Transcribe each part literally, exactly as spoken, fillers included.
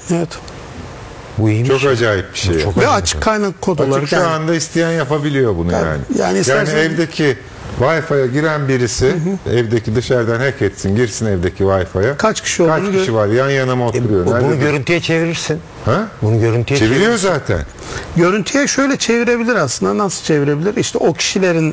Evet. Bu iyiymiş. Çok acayip bir şey. Çok Ve acayip. açık kaynak kod olarak. Açık şu yani, anda isteyen yapabiliyor bunu Tabii. yani. Yani Yani, istersen- evdeki Wi-Fi'ye giren birisi, hı hı. evdeki dışarıdan hack etsin, girsin evdeki Wi-Fi'ye. Kaç kişi olduğunu Kaç kişi gör- var? Yan yana mı oturuyor? Bu- Nerede bunu bu- görüntüye çevirirsin. Ha? Bunu görüntüye Çeviriyor çevirirsin. zaten. Görüntüye şöyle çevirebilir aslında. Nasıl çevirebilir? İşte o kişilerin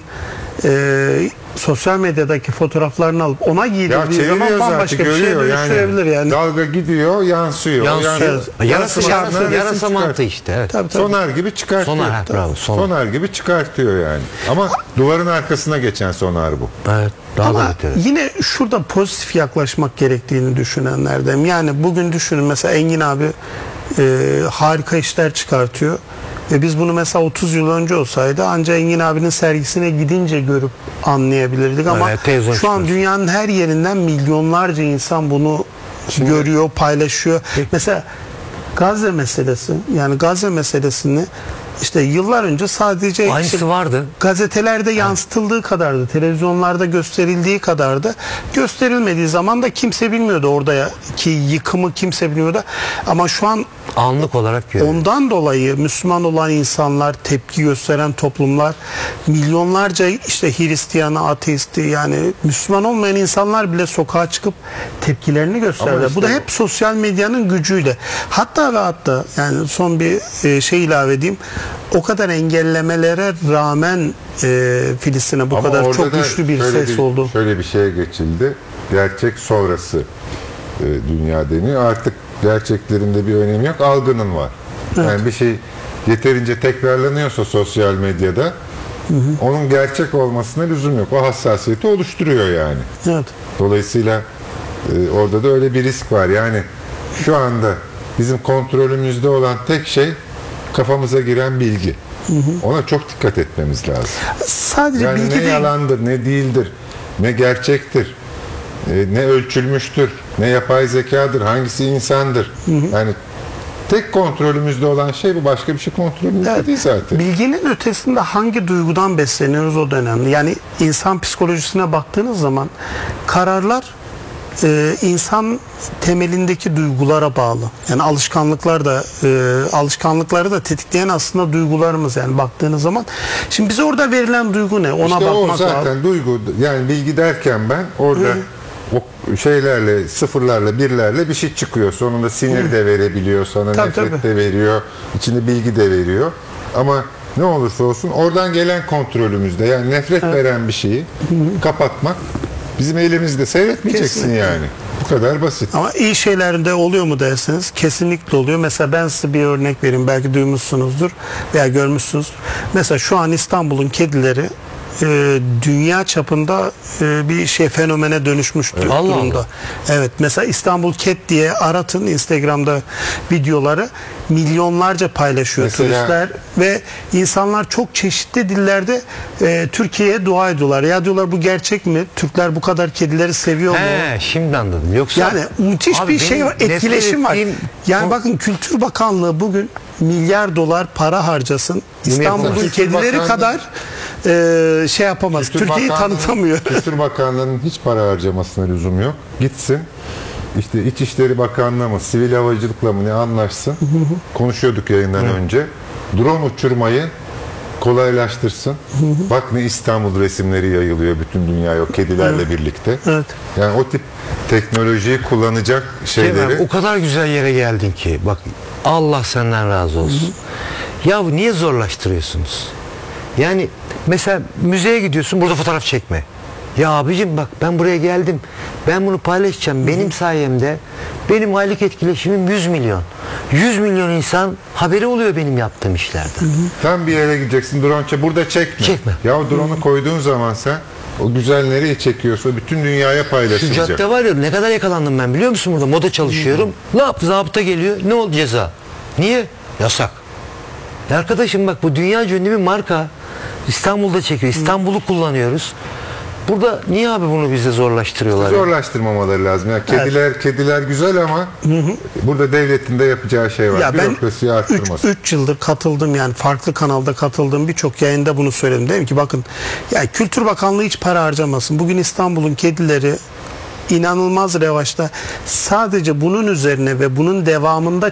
e, sosyal medyadaki fotoğraflarını alıp ona Ya giydirdiği zaman çeviriyor bambaşka zaten, bir şeye görüyor dönüştürebilir yani. Dalga gidiyor, yansıyor. Yansıyor. Yani- Yarasa, Yansımasından yarasa, resim yarasa çıkart- mantığı işte. Evet. Tabii, tabii. Sonar gibi çıkartıyor. Sonar, ha, bravo, sonar. Sonar gibi çıkartıyor yani. Ama duvarın arkasına geçen sonar bu. Evet. Daha da Ama beter. yine şurada pozitif yaklaşmak gerektiğini düşünenlerden. Yani bugün düşünün mesela Engin abi e, harika işler çıkartıyor. Ve biz bunu mesela otuz yıl önce olsaydı ancak Engin abinin sergisine gidince görüp anlayabilirdik ama Evet, televizyon şu an çıkmış. dünyanın her yerinden milyonlarca insan bunu görüyor, paylaşıyor. Mesela Gazze meselesi, yani Gazze meselesini işte yıllar önce sadece Aynısı işte vardı. gazetelerde yansıtıldığı kadardı, televizyonlarda gösterildiği kadardı. Gösterilmediği zaman da kimse bilmiyordu oradaki yıkımı, kimse bilmiyordu. Ama şu an Anlık olarak görüyor. ondan dolayı Müslüman olan insanlar, tepki gösteren toplumlar, milyonlarca işte Hristiyanı, ateisti, yani Müslüman olmayan insanlar bile sokağa çıkıp tepkilerini gösterdiler. işte Bu da bu- hep sosyal medyanın gücüyle. Hatta ve hatta yani son bir e, şey ilave edeyim. O kadar engellemelere rağmen e, Filistin'e bu Ama kadar orada çok da güçlü bir şöyle ses oldu. Şöyle bir şeye geçildi. Gerçek sonrası e, dünya deniyor. Artık gerçeklerinde bir önemi yok. Algının var. Yani bir şey yeterince tekrarlanıyorsa sosyal medyada hı hı. onun gerçek olmasına lüzum yok. O hassasiyeti oluşturuyor yani. Evet. Dolayısıyla e, orada da öyle bir risk var. Yani şu anda bizim kontrolümüzde olan tek şey kafamıza giren bilgi. Hı hı. Ona çok dikkat etmemiz lazım. Sadece Yani bilgi ne değil. yalandır, ne değildir, ne gerçektir, e, ne ölçülmüştür, ne yapay zekadır, hangisi insandır. Hı hı. Yani tek kontrolümüzde olan şey bu, başka bir şey kontrolümüzde Evet. değil zaten. Bilginin ötesinde hangi duygudan besleniyoruz o da önemli. Yani insan psikolojisine baktığınız zaman kararlar e, insan temelindeki duygulara bağlı. Yani alışkanlıklar da e, alışkanlıkları da tetikleyen aslında duygularımız, yani baktığınız zaman. Şimdi bize orada verilen duygu ne? Ona İşte bakmak o zaten lazım. duygu, yani bilgi derken ben orada Hı. o şeylerle, sıfırlarla, birlerle bir şey çıkıyor. Sonunda sinir de verebiliyor, sana Tabii, nefret tabii. de veriyor, içinde bilgi de veriyor. Ama ne olursa olsun oradan gelen kontrolümüzde, yani nefret Evet. veren bir şeyi kapatmak bizim elimizde. Seyretmeyeceksin Kesinlikle. yani. Bu kadar basit. Ama iyi şeylerinde oluyor mu derseniz kesinlikle oluyor. Mesela ben size bir örnek vereyim. Belki duymuşsunuzdur veya görmüşsünüz. Mesela şu an İstanbul'un kedileri e, dünya çapında e, bir şey fenomene dönüşmüş Evet. Allah durumda. Allah. Evet, mesela İstanbul Cat diye aratın Instagram'da videoları, milyonlarca paylaşıyor Mesela- turistler ve insanlar çok çeşitli dillerde e, Türkiye'ye dua ediyorlar. Ya diyorlar, bu gerçek mi? Türkler bu kadar kedileri seviyor mu? He, şimdi anladım. Yoksa Yani müthiş Abi bir şey benim var, etkileşim nefret var. ettiğim- Yani bakın, Kültür Bakanlığı bugün milyar dolar para harcasın. İstanbul'un Kültür kedileri Bakanlığı- kadar e, şey yapamaz. Kültür Türkiye'yi Bakanlığı'nın- tanıtamıyor. Kültür Bakanlığı'nın hiç para harcamasına lüzum yok. Gitsin, işte İçişleri Bakanlığı mı, sivil havacılıkla mı ne anlaşsın. Konuşuyorduk yayından önce. Drone uçurmayı kolaylaştırsın. Bak ne İstanbul resimleri yayılıyor bütün dünyaya o kedilerle birlikte. Evet. Yani o tip teknolojiyi kullanacak Şeyler, şeyleri o kadar güzel yere geldin ki. Bak, Allah senden razı olsun. Ya niye zorlaştırıyorsunuz? Yani mesela müzeye gidiyorsun, burada fotoğraf çekme. Ya abicim bak, ben buraya geldim. Ben bunu paylaşacağım. Benim sayemde benim aylık etkileşimim yüz milyon. yüz milyon insan haberi oluyor benim yaptığım işlerden. tam bir yere gideceksin, drone çek, burada çekme. Çekme. Ya o drone'u koyduğun zaman sen o güzel nereye çekiyorsa bütün dünyaya Şu paylaşılacak. cadde var ya, ne kadar yakalandım ben biliyor musun burada? Moda çalışıyorum. Ne yaptı? Zabıta geliyor. Ne oldu? Ceza. Niye? Yasak. Ya arkadaşım bak, bu dünya ünlü bir marka. İstanbul'da çekiyor. İstanbul'u kullanıyoruz. Burada niye abi bunu bize zorlaştırıyorlar? ya? Zorlaştırmamaları lazım. Yani kediler kediler güzel ama burada devletin de yapacağı şey var. Ya ben Bürokrasiyi arttırması. üç yıldır katıldım, yani farklı kanalda katıldığım birçok yayında bunu söyledim. Dedim ki bakın, ya Kültür Bakanlığı hiç para harcamasın. Bugün İstanbul'un kedileri inanılmaz revaçta. Sadece bunun üzerine ve bunun devamında